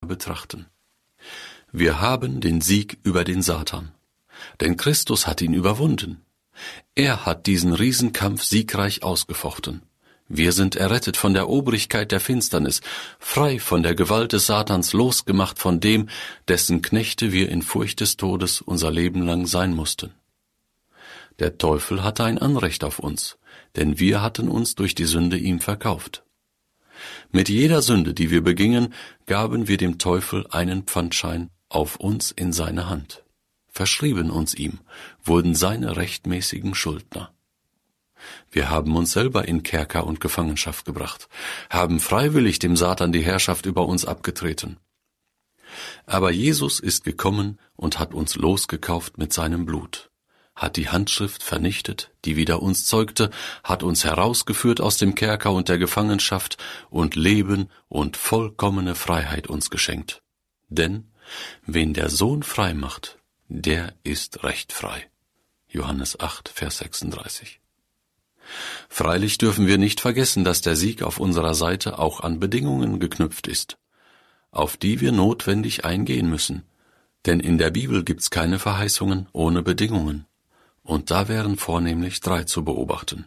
betrachten. Wir haben den Sieg über den Satan, denn Christus hat ihn überwunden. Er hat diesen Riesenkampf siegreich ausgefochten. Wir sind errettet von der Obrigkeit der Finsternis, frei von der Gewalt des Satans, losgemacht von dem, dessen Knechte wir in Furcht des Todes unser Leben lang sein mussten. Der Teufel hatte ein Anrecht auf uns, denn wir hatten uns durch die Sünde ihm verkauft. Mit jeder Sünde, die wir begingen, gaben wir dem Teufel einen Pfandschein auf uns in seine Hand, verschrieben uns ihm, wurden seine rechtmäßigen Schuldner. Wir haben uns selber in Kerker und Gefangenschaft gebracht, haben freiwillig dem Satan die Herrschaft über uns abgetreten. Aber Jesus ist gekommen und hat uns losgekauft mit seinem Blut, hat die Handschrift vernichtet, die wider uns zeugte, hat uns herausgeführt aus dem Kerker und der Gefangenschaft und Leben und vollkommene Freiheit uns geschenkt. Denn wen der Sohn frei macht, der ist recht frei. Johannes 8, Vers 36. Freilich dürfen wir nicht vergessen, dass der Sieg auf unserer Seite auch an Bedingungen geknüpft ist, auf die wir notwendig eingehen müssen, denn in der Bibel gibt's keine Verheißungen ohne Bedingungen, und da wären vornehmlich 3 zu beobachten.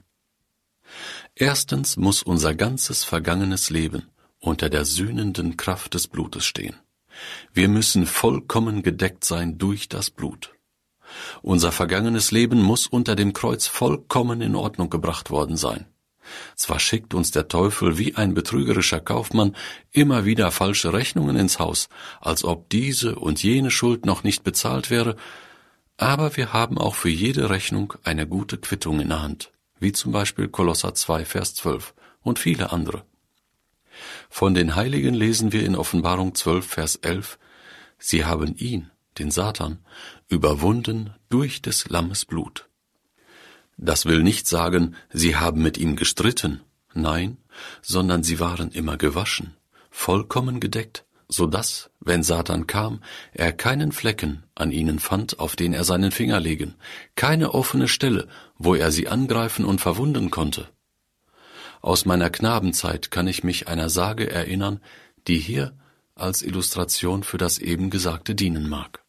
Erstens muss unser ganzes vergangenes Leben unter der sühnenden Kraft des Blutes stehen. Wir müssen vollkommen gedeckt sein durch das Blut. Unser vergangenes Leben muss unter dem Kreuz vollkommen in Ordnung gebracht worden sein. Zwar schickt uns der Teufel wie ein betrügerischer Kaufmann immer wieder falsche Rechnungen ins Haus, als ob diese und jene Schuld noch nicht bezahlt wäre, aber wir haben auch für jede Rechnung eine gute Quittung in der Hand, wie zum Beispiel Kolosser 2, Vers 12 und viele andere. Von den Heiligen lesen wir in Offenbarung 12, Vers 11, sie haben ihn, den Satan, überwunden durch des Lammes Blut. Das will nicht sagen, sie haben mit ihm gestritten, nein, sondern sie waren immer gewaschen, vollkommen gedeckt, so dass, wenn Satan kam, er keinen Flecken an ihnen fand, auf den er seinen Finger legen, keine offene Stelle, wo er sie angreifen und verwunden konnte. Aus meiner Knabenzeit kann ich mich einer Sage erinnern, die hier als Illustration für das eben Gesagte dienen mag.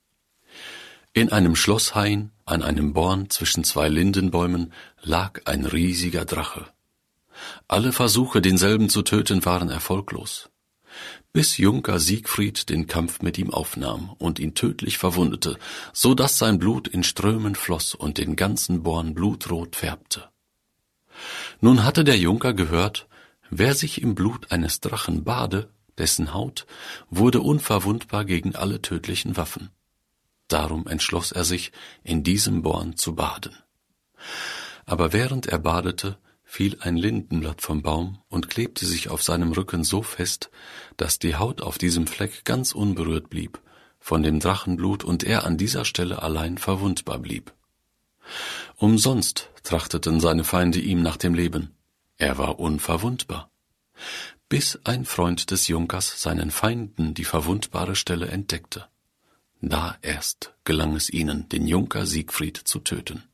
In einem Schlosshain, an einem Born zwischen 2 Lindenbäumen, lag ein riesiger Drache. Alle Versuche, denselben zu töten, waren erfolglos, bis Junker Siegfried den Kampf mit ihm aufnahm und ihn tödlich verwundete, so dass sein Blut in Strömen floss und den ganzen Born blutrot färbte. Nun hatte der Junker gehört, wer sich im Blut eines Drachen bade, dessen Haut wurde unverwundbar gegen alle tödlichen Waffen. Darum entschloss er sich, in diesem Born zu baden. Aber während er badete, fiel ein Lindenblatt vom Baum und klebte sich auf seinem Rücken so fest, dass die Haut auf diesem Fleck ganz unberührt blieb von dem Drachenblut und er an dieser Stelle allein verwundbar blieb. Umsonst trachteten seine Feinde ihm nach dem Leben. Er war unverwundbar. Bis ein Freund des Junkers seinen Feinden die verwundbare Stelle entdeckte. Da erst gelang es ihnen, den Junker Siegfried zu töten.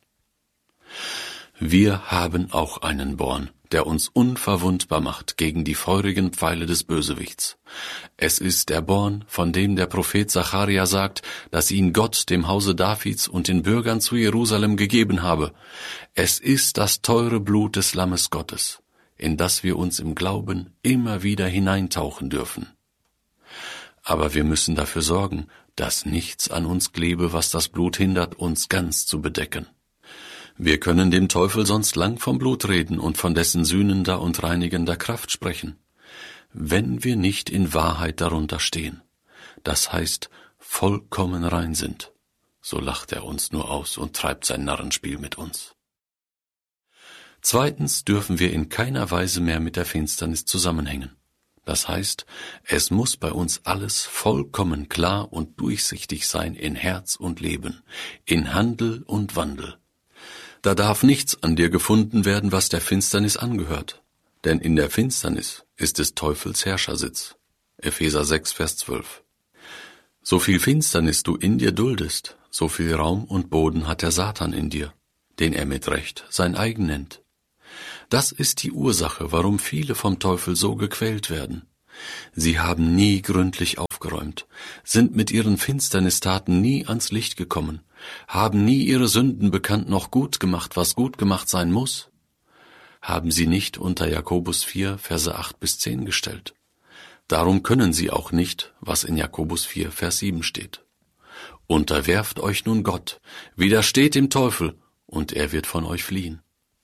Wir haben auch einen Born, der uns unverwundbar macht gegen die feurigen Pfeile des Bösewichts. Es ist der Born, von dem der Prophet Zacharia sagt, dass ihn Gott dem Hause Davids und den Bürgern zu Jerusalem gegeben habe. Es ist das teure Blut des Lammes Gottes, in das wir uns im Glauben immer wieder hineintauchen dürfen. Aber wir müssen dafür sorgen, dass nichts an uns klebe, was das Blut hindert, uns ganz zu bedecken. Wir können dem Teufel sonst lang vom Blut reden und von dessen sühnender und reinigender Kraft sprechen, wenn wir nicht in Wahrheit darunter stehen, das heißt vollkommen rein sind, so lacht er uns nur aus und treibt sein Narrenspiel mit uns. Zweitens dürfen wir in keiner Weise mehr mit der Finsternis zusammenhängen. Das heißt, es muss bei uns alles vollkommen klar und durchsichtig sein in Herz und Leben, in Handel und Wandel. Da darf nichts an dir gefunden werden, was der Finsternis angehört, denn in der Finsternis ist des Teufels Herrschersitz. Epheser 6, Vers 12. So viel Finsternis du in dir duldest, so viel Raum und Boden hat der Satan in dir, den er mit Recht sein eigen nennt. Das ist die Ursache, warum viele vom Teufel so gequält werden. Sie haben nie gründlich aufgeräumt, sind mit ihren Finsternistaten nie ans Licht gekommen, haben nie ihre Sünden bekannt noch gut gemacht, was gut gemacht sein muss. Haben sie nicht unter Jakobus 4, Verse 8 bis 10 gestellt. Darum können sie auch nicht, was in Jakobus 4, Vers 7 steht. Unterwerft euch nun Gott, widersteht dem Teufel, und er wird von euch fliehen.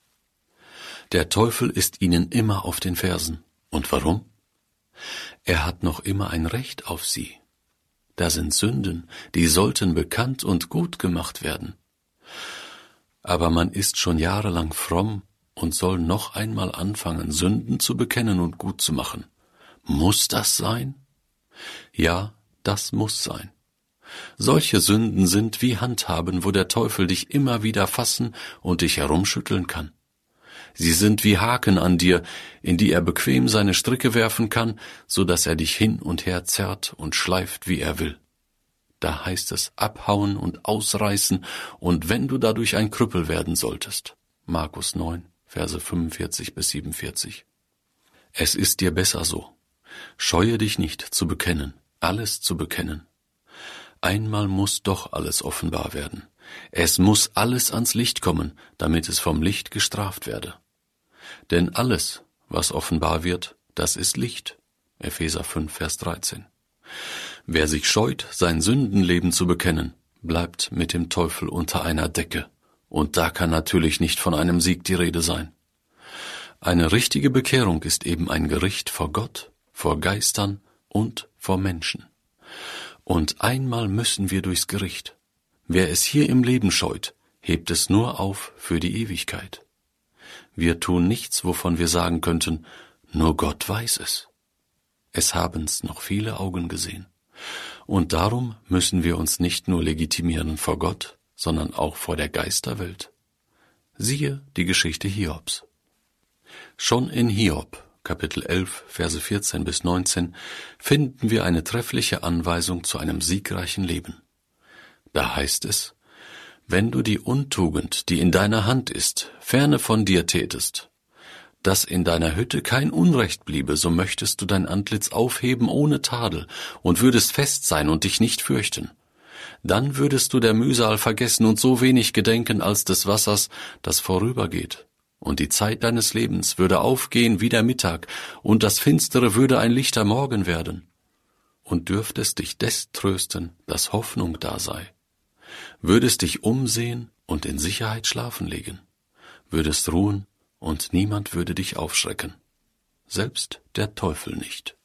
Der Teufel ist ihnen immer auf den Fersen. Und warum? Er hat noch immer ein Recht auf sie. Da sind Sünden, die sollten bekannt und gut gemacht werden. Aber man ist schon jahrelang fromm und soll noch einmal anfangen, Sünden zu bekennen und gut zu machen. Muss das sein? Ja, das muss sein. Solche Sünden sind wie Handhaben, wo der Teufel dich immer wieder fassen und dich herumschütteln kann. Sie sind wie Haken an dir, in die er bequem seine Stricke werfen kann, so dass er dich hin und her zerrt und schleift, wie er will. Da heißt es abhauen und ausreißen, und wenn du dadurch ein Krüppel werden solltest. Markus 9, Verse 45 bis 47. Es ist dir besser so. Scheue dich nicht zu bekennen, alles zu bekennen. Einmal muss doch alles offenbar werden. Es muss alles ans Licht kommen, damit es vom Licht gestraft werde. Denn alles, was offenbar wird, das ist Licht. Epheser 5, Vers 13. Wer sich scheut, sein Sündenleben zu bekennen, bleibt mit dem Teufel unter einer Decke. Und da kann natürlich nicht von einem Sieg die Rede sein. Eine richtige Bekehrung ist eben ein Gericht vor Gott, vor Geistern und vor Menschen. Und einmal müssen wir durchs Gericht. Wer es hier im Leben scheut, hebt es nur auf für die Ewigkeit. Wir tun nichts, wovon wir sagen könnten, nur Gott weiß es. Es haben's noch viele Augen gesehen. Und darum müssen wir uns nicht nur legitimieren vor Gott, sondern auch vor der Geisterwelt. Siehe die Geschichte Hiobs. Schon in Hiob, Kapitel 11, Verse 14 bis 19, finden wir eine treffliche Anweisung zu einem siegreichen Leben. Da heißt es: Wenn du die Untugend, die in deiner Hand ist, ferne von dir tätest, dass in deiner Hütte kein Unrecht bliebe, so möchtest du dein Antlitz aufheben ohne Tadel und würdest fest sein und dich nicht fürchten. Dann würdest du der Mühsal vergessen und so wenig gedenken als des Wassers, das vorübergeht. Und die Zeit deines Lebens würde aufgehen wie der Mittag, und das Finstere würde ein lichter Morgen werden. Und dürftest dich des trösten, dass Hoffnung da sei. Würdest dich umsehen und in Sicherheit schlafen legen. Würdest ruhen, und niemand würde dich aufschrecken. Selbst der Teufel nicht.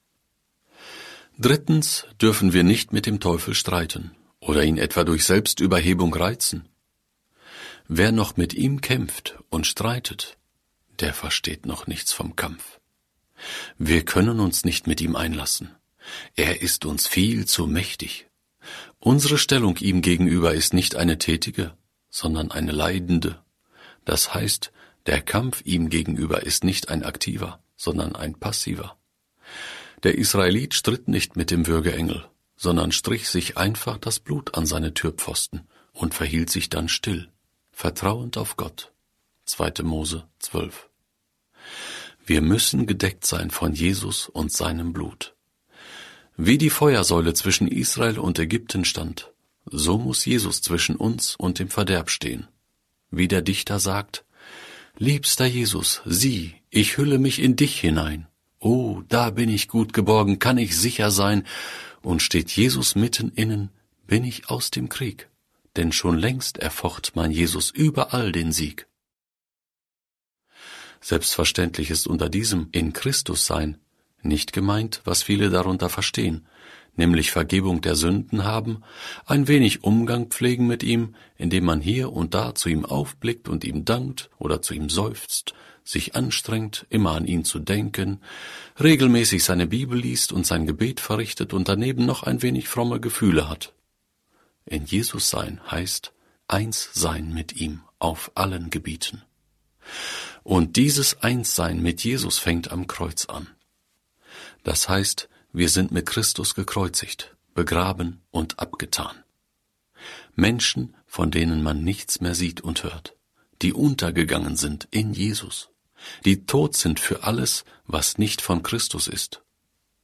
Drittens dürfen wir nicht mit dem Teufel streiten oder ihn etwa durch Selbstüberhebung reizen. Wer noch mit ihm kämpft und streitet, der versteht noch nichts vom Kampf. Wir können uns nicht mit ihm einlassen. Er ist uns viel zu mächtig. Unsere Stellung ihm gegenüber ist nicht eine tätige, sondern eine leidende. Das heißt, der Kampf ihm gegenüber ist nicht ein aktiver, sondern ein passiver. Der Israelit stritt nicht mit dem Würgeengel, sondern strich sich einfach das Blut an seine Türpfosten und verhielt sich dann still, vertrauend auf Gott. 2. Mose 12. Wir müssen gedeckt sein von Jesus und seinem Blut. Wie die Feuersäule zwischen Israel und Ägypten stand, so muss Jesus zwischen uns und dem Verderb stehen. Wie der Dichter sagt: Liebster Jesus, sieh, ich hülle mich in dich hinein. Oh, da bin ich gut geborgen, kann ich sicher sein. Und steht Jesus mitten innen, bin ich aus dem Krieg. Denn schon längst erfocht mein Jesus überall den Sieg. Selbstverständlich ist unter diesem in Christus sein nicht gemeint, was viele darunter verstehen, nämlich Vergebung der Sünden haben, ein wenig Umgang pflegen mit ihm, indem man hier und da zu ihm aufblickt und ihm dankt oder zu ihm seufzt, sich anstrengt, immer an ihn zu denken, regelmäßig seine Bibel liest und sein Gebet verrichtet und daneben noch ein wenig fromme Gefühle hat. In Jesus sein heißt eins sein mit ihm auf allen Gebieten. Und dieses Einssein mit Jesus fängt am Kreuz an. Das heißt, wir sind mit Christus gekreuzigt, begraben und abgetan. Menschen, von denen man nichts mehr sieht und hört, die untergegangen sind in Jesus, die tot sind für alles, was nicht von Christus ist.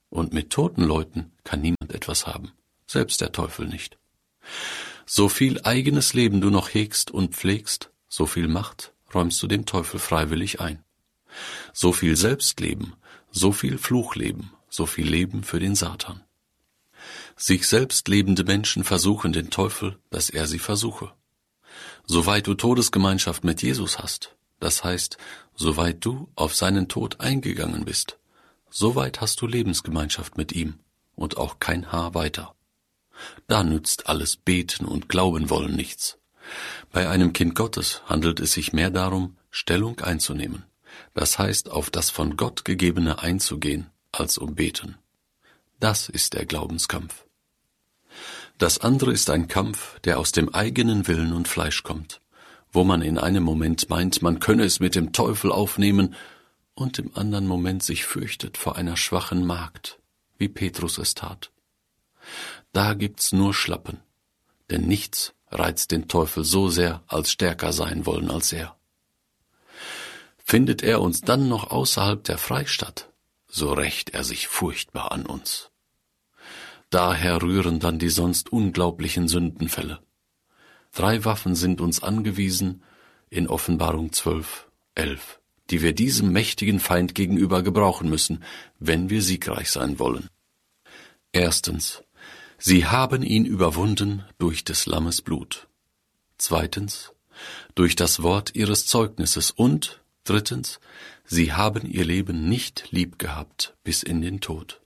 Und mit toten Leuten kann niemand etwas haben, selbst der Teufel nicht. So viel eigenes Leben du noch hegst und pflegst, so viel Macht räumst du dem Teufel freiwillig ein. So viel Selbstleben, so viel Fluchleben, so viel Leben für den Satan. Sich selbst lebende Menschen versuchen den Teufel, dass er sie versuche. Soweit du Todesgemeinschaft mit Jesus hast, das heißt, soweit du auf seinen Tod eingegangen bist, soweit hast du Lebensgemeinschaft mit ihm und auch kein Haar weiter. Da nützt alles Beten und Glauben wollen nichts. Bei einem Kind Gottes handelt es sich mehr darum, Stellung einzunehmen, das heißt, auf das von Gott Gegebene einzugehen, als um Beten. Das ist der Glaubenskampf. Das andere ist ein Kampf, der aus dem eigenen Willen und Fleisch kommt, wo man in einem Moment meint, man könne es mit dem Teufel aufnehmen und im anderen Moment sich fürchtet vor einer schwachen Magd, wie Petrus es tat. Da gibt's nur Schlappen, denn nichts reizt den Teufel so sehr, als stärker sein wollen als er. Findet er uns dann noch außerhalb der Freistadt, so rächt er sich furchtbar an uns. Daher rühren dann die sonst unglaublichen Sündenfälle. 3 Waffen sind uns angewiesen in Offenbarung 12:11, die wir diesem mächtigen Feind gegenüber gebrauchen müssen, wenn wir siegreich sein wollen. Erstens, sie haben ihn überwunden durch des Lammes Blut. Zweitens, durch das Wort ihres Zeugnisses. Und drittens, sie haben ihr Leben nicht lieb gehabt bis in den Tod.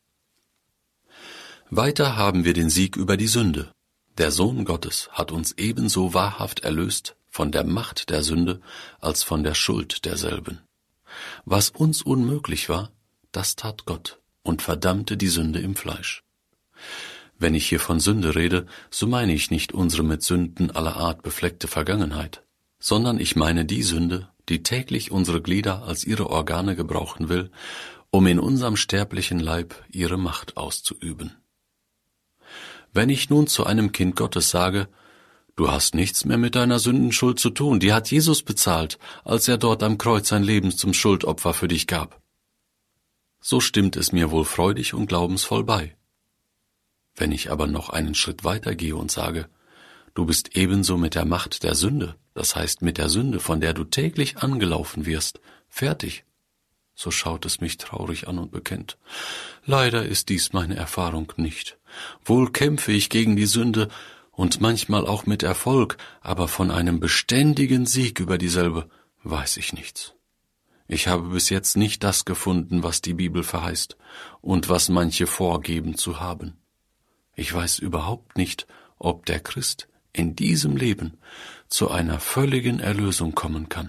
Weiter haben wir den Sieg über die Sünde. Der Sohn Gottes hat uns ebenso wahrhaft erlöst von der Macht der Sünde als von der Schuld derselben. Was uns unmöglich war, das tat Gott und verdammte die Sünde im Fleisch. Wenn ich hier von Sünde rede, so meine ich nicht unsere mit Sünden aller Art befleckte Vergangenheit, sondern ich meine die Sünde, die täglich unsere Glieder als ihre Organe gebrauchen will, um in unserem sterblichen Leib ihre Macht auszuüben. Wenn ich nun zu einem Kind Gottes sage, du hast nichts mehr mit deiner Sündenschuld zu tun, die hat Jesus bezahlt, als er dort am Kreuz sein Leben zum Schuldopfer für dich gab, so stimmt es mir wohl freudig und glaubensvoll bei. Wenn ich aber noch einen Schritt weiter gehe und sage, du bist ebenso mit der Macht der Sünde, das heißt mit der Sünde, von der du täglich angelaufen wirst, fertig, so schaut es mich traurig an und bekennt, leider ist dies meine Erfahrung nicht. Wohl kämpfe ich gegen die Sünde und manchmal auch mit Erfolg, aber von einem beständigen Sieg über dieselbe weiß ich nichts. Ich habe bis jetzt nicht das gefunden, was die Bibel verheißt und was manche vorgeben zu haben. Ich weiß überhaupt nicht, ob der Christ in diesem Leben zu einer völligen Erlösung kommen kann.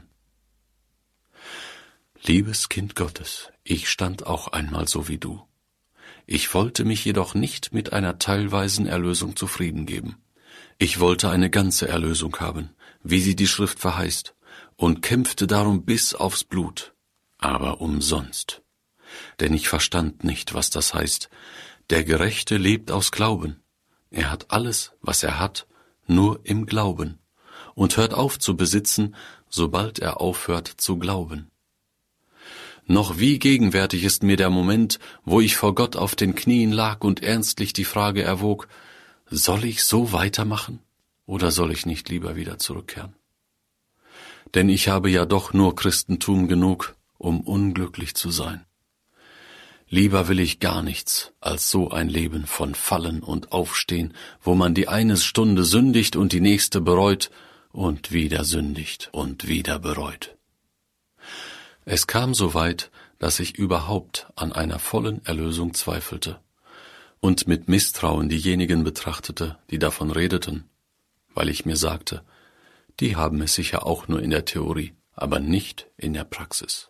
Liebes Kind Gottes, ich stand auch einmal so wie du. Ich wollte mich jedoch nicht mit einer teilweisen Erlösung zufrieden geben. Ich wollte eine ganze Erlösung haben, wie sie die Schrift verheißt, und kämpfte darum bis aufs Blut, aber umsonst. Denn ich verstand nicht, was das heißt. Der Gerechte lebt aus Glauben. Er hat alles, was er hat, nur im Glauben und hört auf zu besitzen, sobald er aufhört zu glauben. Noch wie gegenwärtig ist mir der Moment, wo ich vor Gott auf den Knien lag und ernstlich die Frage erwog, soll ich so weitermachen oder soll ich nicht lieber wieder zurückkehren? Denn ich habe ja doch nur Christentum genug, um unglücklich zu sein. Lieber will ich gar nichts, als so ein Leben von Fallen und Aufstehen, wo man die eine Stunde sündigt und die nächste bereut und wieder sündigt und wieder bereut. Es kam so weit, dass ich überhaupt an einer vollen Erlösung zweifelte und mit Misstrauen diejenigen betrachtete, die davon redeten, weil ich mir sagte, die haben es sicher auch nur in der Theorie, aber nicht in der Praxis.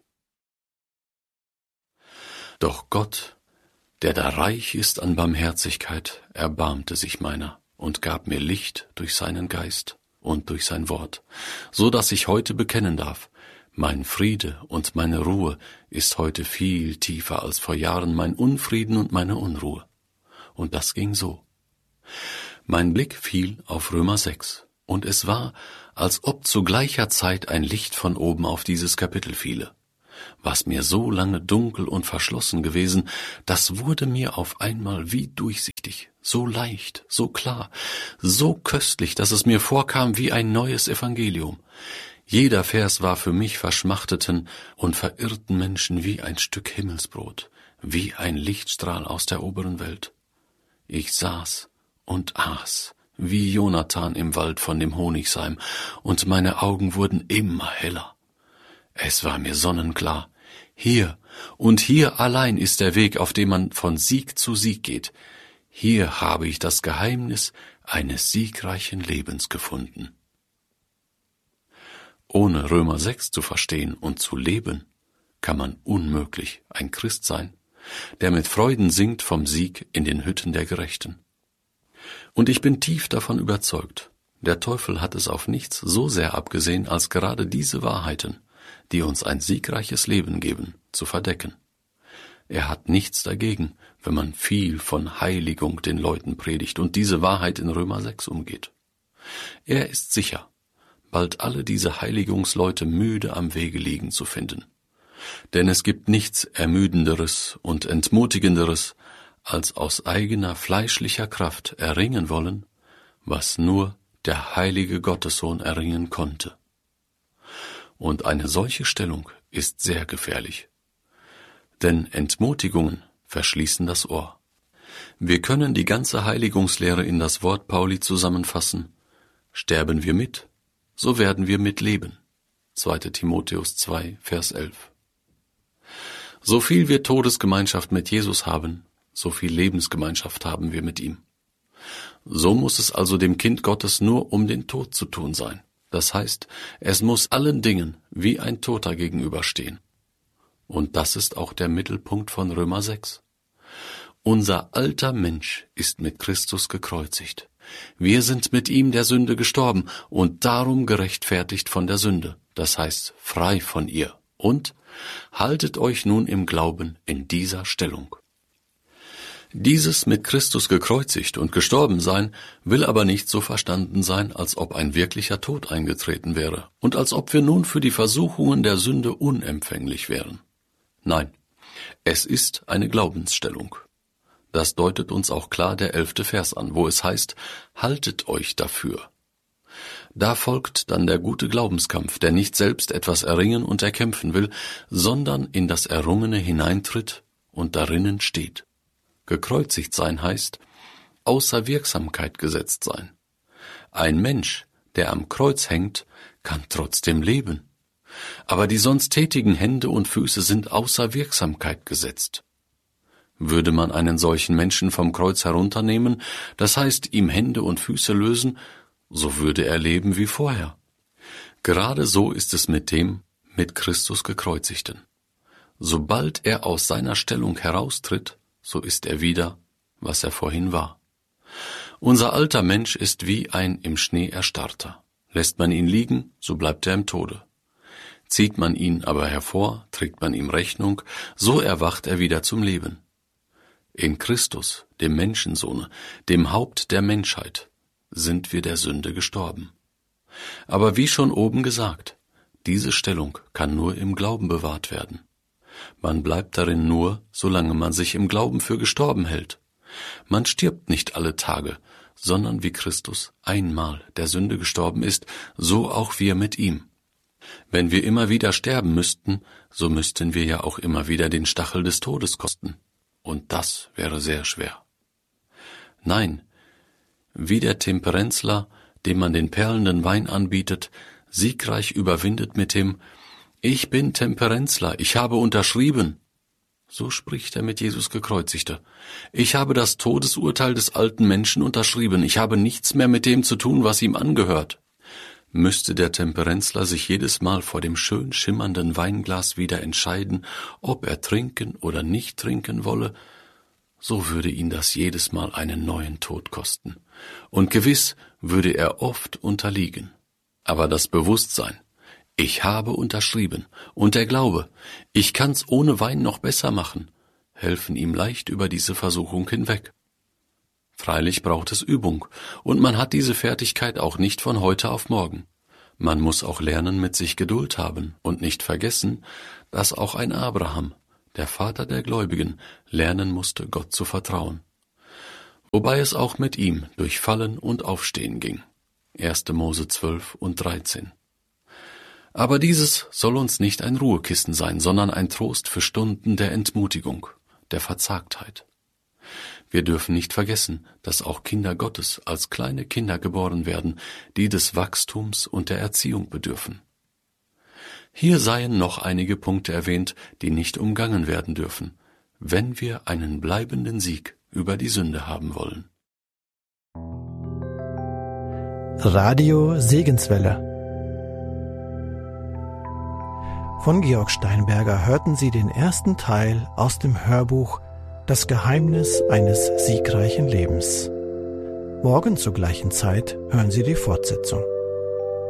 Doch Gott, der da reich ist an Barmherzigkeit, erbarmte sich meiner und gab mir Licht durch seinen Geist und durch sein Wort, so dass ich heute bekennen darf, mein Friede und meine Ruhe ist heute viel tiefer als vor Jahren mein Unfrieden und meine Unruhe. Und das ging so. Mein Blick fiel auf Römer 6, und es war, als ob zu gleicher Zeit ein Licht von oben auf dieses Kapitel fiele. Was mir so lange dunkel und verschlossen gewesen, das wurde mir auf einmal wie durchsichtig, so leicht, so klar, so köstlich, dass es mir vorkam wie ein neues Evangelium. Jeder Vers war für mich verschmachteten und verirrten Menschen wie ein Stück Himmelsbrot, wie ein Lichtstrahl aus der oberen Welt. Ich saß und aß, wie Jonathan im Wald von dem Honigseim, und meine Augen wurden immer heller. Es war mir sonnenklar. Hier und hier allein ist der Weg, auf dem man von Sieg zu Sieg geht. Hier habe ich das Geheimnis eines siegreichen Lebens gefunden. Ohne Römer 6 zu verstehen und zu leben, kann man unmöglich ein Christ sein, der mit Freuden singt vom Sieg in den Hütten der Gerechten. Und ich bin tief davon überzeugt, der Teufel hat es auf nichts so sehr abgesehen, als gerade diese Wahrheiten, die uns ein siegreiches Leben geben, zu verdecken. Er hat nichts dagegen, wenn man viel von Heiligung den Leuten predigt und diese Wahrheit in Römer 6 umgeht. Er ist sicher, bald alle diese Heiligungsleute müde am Wege liegen zu finden. Denn es gibt nichts Ermüdenderes und Entmutigenderes, als aus eigener fleischlicher Kraft erringen wollen, was nur der heilige Gottessohn erringen konnte. Und eine solche Stellung ist sehr gefährlich. Denn Entmutigungen verschließen das Ohr. Wir können die ganze Heiligungslehre in das Wort Pauli zusammenfassen. Sterben wir mit, so werden wir mitleben. 2. Timotheus 2, Vers 11. So viel wir Todesgemeinschaft mit Jesus haben, so viel Lebensgemeinschaft haben wir mit ihm. So muss es also dem Kind Gottes nur um den Tod zu tun sein. Das heißt, es muss allen Dingen wie ein Toter gegenüberstehen. Und das ist auch der Mittelpunkt von Römer 6. Unser alter Mensch ist mit Christus gekreuzigt. Wir sind mit ihm der Sünde gestorben und darum gerechtfertigt von der Sünde, das heißt frei von ihr. Und haltet euch nun im Glauben in dieser Stellung. Dieses mit Christus gekreuzigt und gestorben sein will aber nicht so verstanden sein, als ob ein wirklicher Tod eingetreten wäre und als ob wir nun für die Versuchungen der Sünde unempfänglich wären. Nein, es ist eine Glaubensstellung. Das deutet uns auch klar der 11. Vers an, wo es heißt, haltet euch dafür. Da folgt dann der gute Glaubenskampf, der nicht selbst etwas erringen und erkämpfen will, sondern in das Errungene hineintritt und darinnen steht. Gekreuzigt sein heißt, außer Wirksamkeit gesetzt sein. Ein Mensch, der am Kreuz hängt, kann trotzdem leben. Aber die sonst tätigen Hände und Füße sind außer Wirksamkeit gesetzt. Würde man einen solchen Menschen vom Kreuz herunternehmen, das heißt ihm Hände und Füße lösen, so würde er leben wie vorher. Gerade so ist es mit dem mit Christus gekreuzigten. Sobald er aus seiner Stellung heraustritt, so ist er wieder, was er vorhin war. Unser alter Mensch ist wie ein im Schnee erstarrter. Lässt man ihn liegen, so bleibt er im Tode. Zieht man ihn aber hervor, trägt man ihm Rechnung, so erwacht er wieder zum Leben. In Christus, dem Menschensohne, dem Haupt der Menschheit, sind wir der Sünde gestorben. Aber wie schon oben gesagt, diese Stellung kann nur im Glauben bewahrt werden. Man bleibt darin nur, solange man sich im Glauben für gestorben hält. Man stirbt nicht alle Tage, sondern wie Christus einmal der Sünde gestorben ist, so auch wir mit ihm. Wenn wir immer wieder sterben müssten, so müssten wir ja auch immer wieder den Stachel des Todes kosten. Und das wäre sehr schwer. Nein, wie der Temperenzler, dem man den perlenden Wein anbietet, siegreich überwindet mit dem »Ich bin Temperenzler, ich habe unterschrieben«. So spricht er mit Jesus Gekreuzigter. Ich habe das Todesurteil des alten Menschen unterschrieben, ich habe nichts mehr mit dem zu tun, was ihm angehört. Müsste der Temperenzler sich jedes Mal vor dem schön schimmernden Weinglas wieder entscheiden, ob er trinken oder nicht trinken wolle, so würde ihn das jedes Mal einen neuen Tod kosten. Und gewiss würde er oft unterliegen. Aber das Bewusstsein, ich habe unterschrieben, und der Glaube, ich kann's ohne Wein noch besser machen, helfen ihm leicht über diese Versuchung hinweg. Freilich braucht es Übung, und man hat diese Fertigkeit auch nicht von heute auf morgen. Man muss auch lernen, mit sich Geduld haben und nicht vergessen, dass auch ein Abraham, der Vater der Gläubigen, lernen musste, Gott zu vertrauen. Wobei es auch mit ihm durch Fallen und Aufstehen ging. 1. Mose 12 und 13. Aber dieses soll uns nicht ein Ruhekissen sein, sondern ein Trost für Stunden der Entmutigung, der Verzagtheit. Wir dürfen nicht vergessen, dass auch Kinder Gottes als kleine Kinder geboren werden, die des Wachstums und der Erziehung bedürfen. Hier seien noch einige Punkte erwähnt, die nicht umgangen werden dürfen, wenn wir einen bleibenden Sieg über die Sünde haben wollen. Radio Segenswelle. Von Georg Steinberger hörten Sie den ersten Teil aus dem Hörbuch Das Geheimnis eines siegreichen Lebens. Morgen zur gleichen Zeit hören Sie die Fortsetzung.